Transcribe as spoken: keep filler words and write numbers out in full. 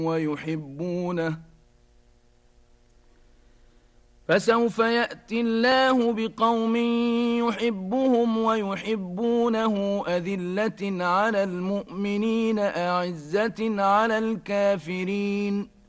ويحبونه فسوف يأتي الله بقوم يحبهم ويحبونه أذلة على المؤمنين أعزة على الكافرين